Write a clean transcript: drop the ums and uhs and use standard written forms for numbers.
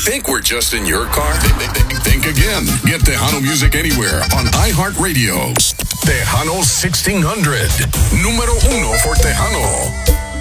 think we're just in your car? Think again. Get Tejano music anywhere on iHeartRadio. Tejano 1600. Número 1 for Tejano.